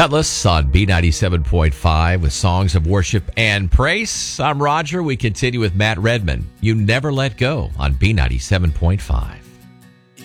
Cutlass on B97.5 with songs of worship and praise. I'm Roger. We continue with Matt Redman. You Never Let Go on B97.5.